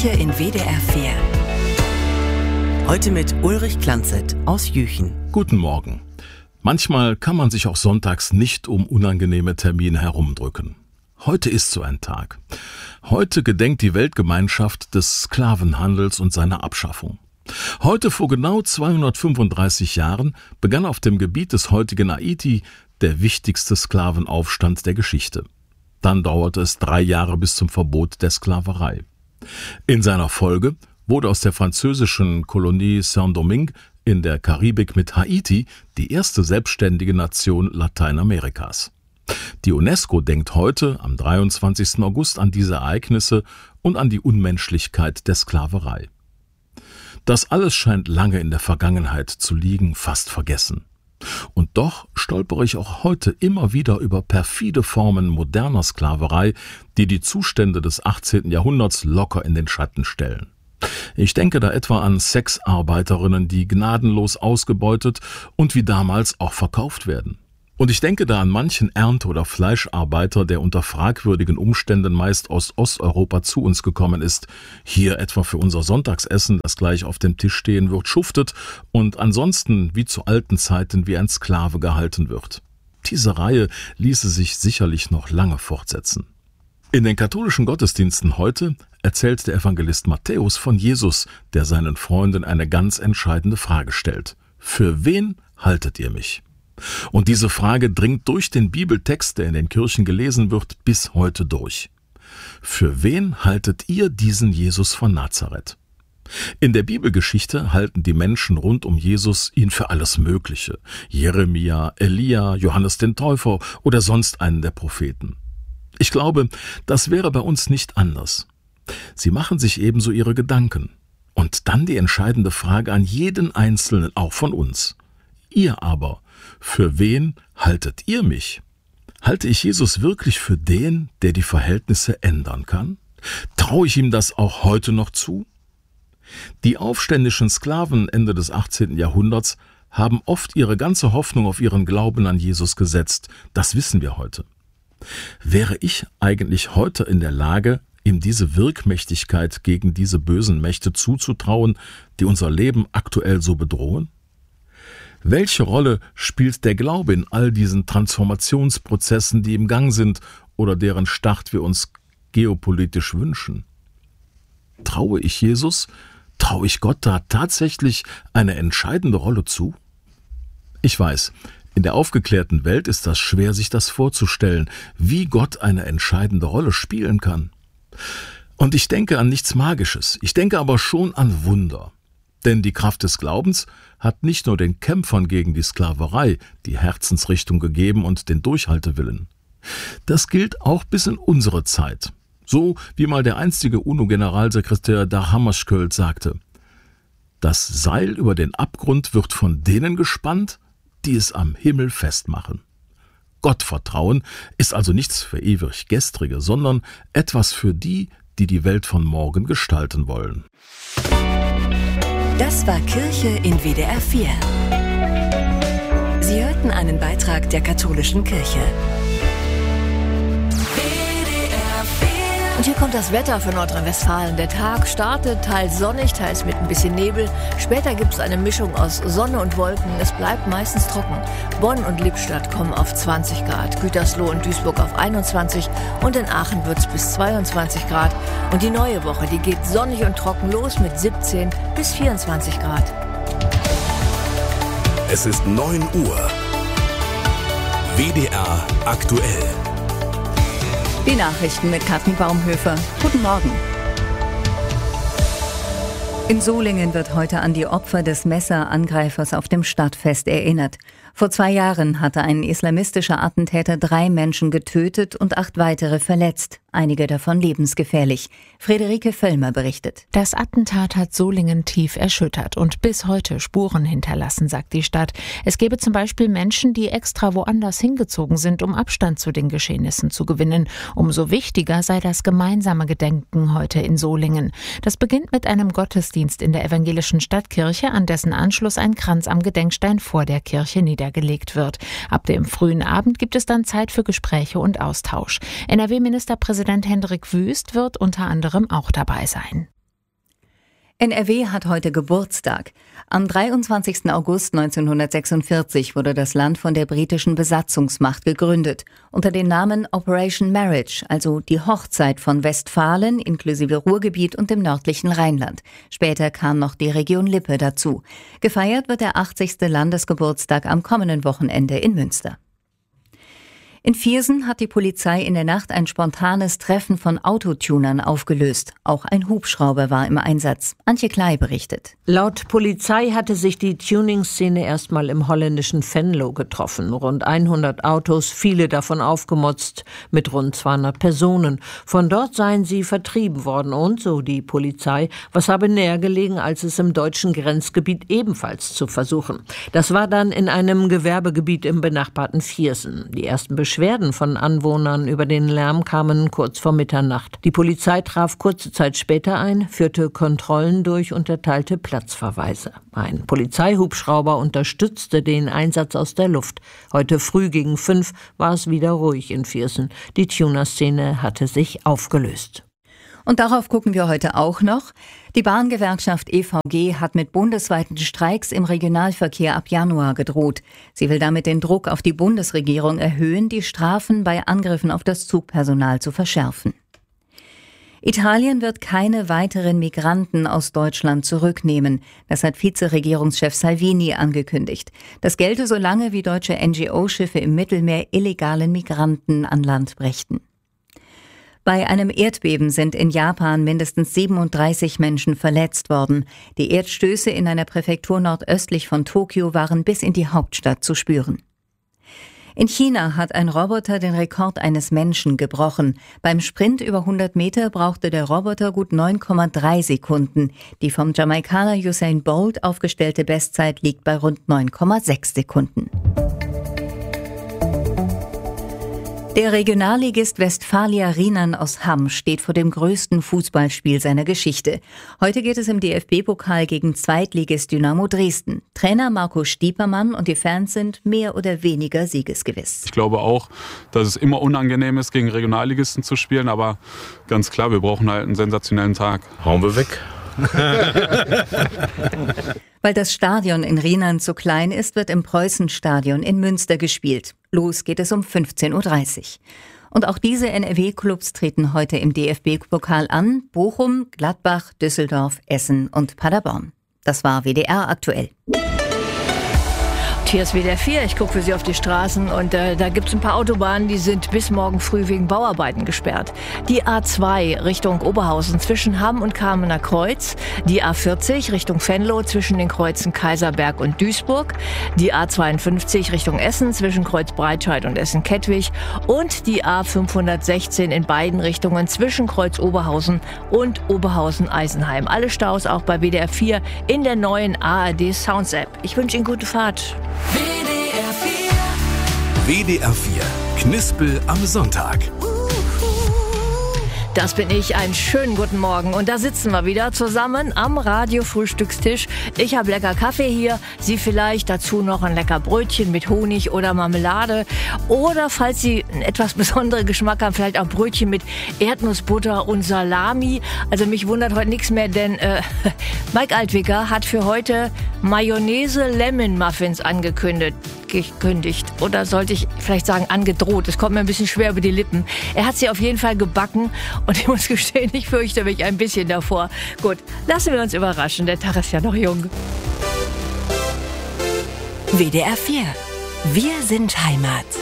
Kirche in WDR 4. Heute mit Ulrich Klanzet aus Jüchen. Guten Morgen. Manchmal kann man sich auch sonntags nicht um unangenehme Termine herumdrücken. Heute ist so ein Tag. Heute gedenkt die Weltgemeinschaft des Sklavenhandels und seiner Abschaffung. Heute vor genau 235 Jahren begann auf dem Gebiet des heutigen Haiti der wichtigste Sklavenaufstand der Geschichte. Dann dauerte es 3 Jahre bis zum Verbot der Sklaverei. In seiner Folge wurde aus der französischen Kolonie Saint-Domingue in der Karibik mit Haiti die erste selbstständige Nation Lateinamerikas. Die UNESCO denkt heute, am 23. August, an diese Ereignisse und an die Unmenschlichkeit der Sklaverei. Das alles scheint lange in der Vergangenheit zu liegen, fast vergessen. Und doch stolpere ich auch heute immer wieder über perfide Formen moderner Sklaverei, die die Zustände des 18. Jahrhunderts locker in den Schatten stellen. Ich denke da etwa an Sexarbeiterinnen, die gnadenlos ausgebeutet und wie damals auch verkauft werden. Und ich denke da an manchen Ernte- oder Fleischarbeiter, der unter fragwürdigen Umständen meist aus Osteuropa zu uns gekommen ist, hier etwa für unser Sonntagsessen, das gleich auf dem Tisch stehen wird, schuftet und ansonsten wie zu alten Zeiten wie ein Sklave gehalten wird. Diese Reihe ließe sich sicherlich noch lange fortsetzen. In den katholischen Gottesdiensten heute erzählt der Evangelist Matthäus von Jesus, der seinen Freunden eine ganz entscheidende Frage stellt. Für wen haltet ihr mich? Und diese Frage dringt durch den Bibeltext, der in den Kirchen gelesen wird, bis heute durch. Für wen haltet ihr diesen Jesus von Nazareth? In der Bibelgeschichte halten die Menschen rund um Jesus ihn für alles Mögliche. Jeremia, Elia, Johannes den Täufer oder sonst einen der Propheten. Ich glaube, das wäre bei uns nicht anders. Sie machen sich ebenso ihre Gedanken. Und dann die entscheidende Frage an jeden Einzelnen, auch von uns. Ihr aber, für wen haltet ihr mich? Halte ich Jesus wirklich für den, der die Verhältnisse ändern kann? Traue ich ihm das auch heute noch zu? Die aufständischen Sklaven Ende des 18. Jahrhunderts haben oft ihre ganze Hoffnung auf ihren Glauben an Jesus gesetzt. Das wissen wir heute. Wäre ich eigentlich heute in der Lage, ihm diese Wirkmächtigkeit gegen diese bösen Mächte zuzutrauen, die unser Leben aktuell so bedrohen? Welche Rolle spielt der Glaube in all diesen Transformationsprozessen, die im Gang sind oder deren Start wir uns geopolitisch wünschen? Traue ich Jesus? Traue ich Gott da tatsächlich eine entscheidende Rolle zu? Ich weiß, in der aufgeklärten Welt ist das schwer, sich das vorzustellen, wie Gott eine entscheidende Rolle spielen kann. Und ich denke an nichts Magisches, ich denke aber schon an Wunder. Denn die Kraft des Glaubens hat nicht nur den Kämpfern gegen die Sklaverei die Herzensrichtung gegeben und den Durchhaltewillen. Das gilt auch bis in unsere Zeit. So wie mal der einstige UNO-Generalsekretär Dag Hammarskjöld sagte: Das Seil über den Abgrund wird von denen gespannt, die es am Himmel festmachen. Gottvertrauen ist also nichts für ewig Gestrige, sondern etwas für die, die die Welt von morgen gestalten wollen. Das war Kirche in WDR 4. Sie hörten einen Beitrag der katholischen Kirche. Und hier kommt das Wetter für Nordrhein-Westfalen. Der Tag startet teils sonnig, teils mit ein bisschen Nebel. Später gibt es eine Mischung aus Sonne und Wolken. Es bleibt meistens trocken. Bonn und Lippstadt kommen auf 20 Grad, Gütersloh und Duisburg auf 21 und in Aachen wird es bis 22 Grad. Und die neue Woche, die geht sonnig und trocken los mit 17 bis 24 Grad. Es ist 9 Uhr. WDR aktuell. Die Nachrichten mit Kathrin Baumhöfer. Guten Morgen. In Solingen wird heute an die Opfer des Messerangreifers auf dem Stadtfest erinnert. Vor 2 Jahren hatte ein islamistischer Attentäter 3 Menschen getötet und 8 weitere verletzt. Einige davon lebensgefährlich. Friederike Völlmer berichtet. Das Attentat hat Solingen tief erschüttert und bis heute Spuren hinterlassen, sagt die Stadt. Es gäbe zum Beispiel Menschen, die extra woanders hingezogen sind, um Abstand zu den Geschehnissen zu gewinnen. Umso wichtiger sei das gemeinsame Gedenken heute in Solingen. Das beginnt mit einem Gottesdienst in der evangelischen Stadtkirche, an dessen Anschluss ein Kranz am Gedenkstein vor der Kirche niedergelegt wird. Ab dem frühen Abend gibt es dann Zeit für Gespräche und Austausch. NRW-Ministerpräsident Hendrik Wüst wird unter anderem auch dabei sein. NRW hat heute Geburtstag. Am 23. August 1946 wurde das Land von der britischen Besatzungsmacht gegründet, unter dem Namen Operation Marriage, also die Hochzeit von Westfalen inklusive Ruhrgebiet und dem nördlichen Rheinland. Später kam noch die Region Lippe dazu. Gefeiert wird der 80. Landesgeburtstag am kommenden Wochenende in Münster. In Viersen hat die Polizei in der Nacht ein spontanes Treffen von Autotunern aufgelöst. Auch ein Hubschrauber war im Einsatz. Antje Klei berichtet. Laut Polizei hatte sich die Tuning-Szene erstmal im holländischen Venlo getroffen. Rund 100 Autos, viele davon aufgemotzt, mit rund 200 Personen. Von dort seien sie vertrieben worden und, so die Polizei, was habe näher gelegen, als es im deutschen Grenzgebiet ebenfalls zu versuchen. Das war dann in einem Gewerbegebiet im benachbarten Viersen. Die ersten Beschwerden von Anwohnern über den Lärm kamen kurz vor Mitternacht. Die Polizei traf kurze Zeit später ein, führte Kontrollen durch und erteilte Platzverweise. Ein Polizeihubschrauber unterstützte den Einsatz aus der Luft. Heute früh gegen 5 war es wieder ruhig in Viersen. Die Tuner-Szene hatte sich aufgelöst. Und darauf gucken wir heute auch noch. Die Bahngewerkschaft EVG hat mit bundesweiten Streiks im Regionalverkehr ab Januar gedroht. Sie will damit den Druck auf die Bundesregierung erhöhen, die Strafen bei Angriffen auf das Zugpersonal zu verschärfen. Italien wird keine weiteren Migranten aus Deutschland zurücknehmen. Das hat Vizeregierungschef Salvini angekündigt. Das gelte so lange, wie deutsche NGO-Schiffe im Mittelmeer illegalen Migranten an Land brächten. Bei einem Erdbeben sind in Japan mindestens 37 Menschen verletzt worden. Die Erdstöße in einer Präfektur nordöstlich von Tokio waren bis in die Hauptstadt zu spüren. In China hat ein Roboter den Rekord eines Menschen gebrochen. Beim Sprint über 100 Meter brauchte der Roboter gut 9,3 Sekunden. Die vom Jamaikaner Usain Bolt aufgestellte Bestzeit liegt bei rund 9,6 Sekunden. Der Regionalligist Westfalia Riemann aus Hamm steht vor dem größten Fußballspiel seiner Geschichte. Heute geht es im DFB-Pokal gegen Zweitligist Dynamo Dresden. Trainer Marco Stiepermann und die Fans sind mehr oder weniger siegesgewiss. Ich glaube auch, dass es immer unangenehm ist, gegen Regionalligisten zu spielen. Aber ganz klar, wir brauchen halt einen sensationellen Tag. Hauen wir weg. Weil das Stadion in Riemann zu klein ist, wird im Preußenstadion in Münster gespielt. Los geht es um 15:30 Uhr. Und auch diese NRW-Clubs treten heute im DFB-Pokal an. Bochum, Gladbach, Düsseldorf, Essen und Paderborn. Das war WDR aktuell. Hier ist WDR 4, ich gucke für Sie auf die Straßen und da gibt es ein paar Autobahnen, die sind bis morgen früh wegen Bauarbeiten gesperrt. Die A2 Richtung Oberhausen zwischen Hamm und Kamener Kreuz, die A40 Richtung Venlo zwischen den Kreuzen Kaiserberg und Duisburg, die A52 Richtung Essen zwischen Kreuz Breitscheid und Essen-Kettwig und die A516 in beiden Richtungen zwischen Kreuz Oberhausen und Oberhausen-Eisenheim. Alle Staus auch bei WDR 4 in der neuen ARD Sounds App. Ich wünsche Ihnen gute Fahrt. WDR 4 Knispel am Sonntag. Das bin ich, einen schönen guten Morgen. Und da sitzen wir wieder zusammen am Radio-Frühstückstisch. Ich habe lecker Kaffee hier, Sie vielleicht dazu noch ein lecker Brötchen mit Honig oder Marmelade. Oder falls Sie einen etwas besonderen Geschmack haben, vielleicht auch Brötchen mit Erdnussbutter und Salami. Also mich wundert heute nichts mehr, denn Mike Altwicker hat für heute Mayonnaise-Lemon-Muffins angekündigt. Oder sollte ich vielleicht sagen angedroht. Es kommt mir ein bisschen schwer über die Lippen. Er hat sie auf jeden Fall gebacken und ich muss gestehen, ich fürchte mich ein bisschen davor. Gut, lassen wir uns überraschen. Der Tag ist ja noch jung. WDR 4. Wir sind Heimat.